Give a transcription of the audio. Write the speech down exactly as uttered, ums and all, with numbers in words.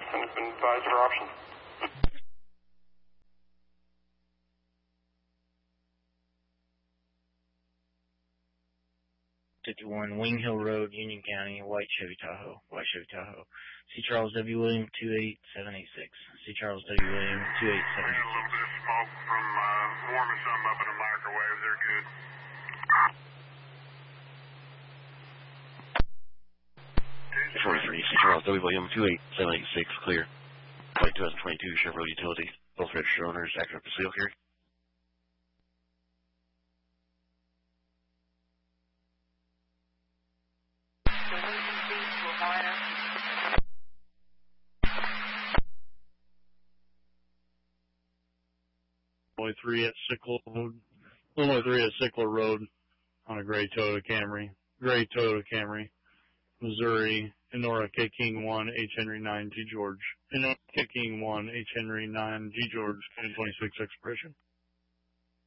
and have been advised of our options. fifty-one Wing Hill Road, Union County, White Chevy Tahoe, White Chevy Tahoe. C. Charles W. William, two eight seven eight six. C. Charles W. William, two eight seven eight six. We had a little bit of smoke from uh, warming something up in the microwave. They're good. forty-three, C. Charles W. William, two eight seven eight six, clear. White twenty twenty-two Chevrolet Utility, both registered owners, acting up the seal carry. Illinois three at Sickle Road, Illinois three at Sickle Road on a gray Toyota Camry, gray Toyota Camry, Missouri, Enora K King one, H Henry nine, G George, Enora K King one, H Henry nine, G George, twenty twenty-six expiration.